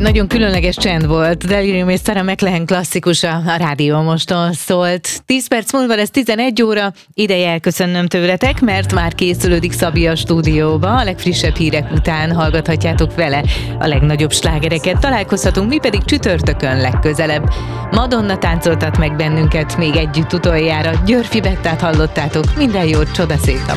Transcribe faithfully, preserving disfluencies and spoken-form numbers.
Nagyon különleges csend volt. Delirium és Sarah McLachlan klasszikusa a Rádió Moston szólt. tíz perc múlva lesz tizenegy óra, ideje elköszönnöm tőletek, mert már készülődik Szabi a stúdióba. A legfrissebb hírek után hallgathatjátok vele a legnagyobb slágereket. Találkozhatunk mi pedig csütörtökön legközelebb. Madonna táncoltat meg bennünket még együtt utoljára. Györfi Bettát hallottátok. Minden jót, csodaszép nap.